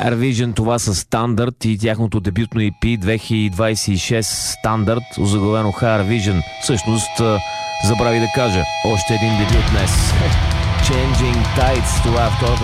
Air Vision, това са Стандарт и тяхното дебютно EP 2026 Стандарт, озаглавено Air Vision. Всъщност, забрави да кажа, още един дебют днес. Changing Tides, това е втората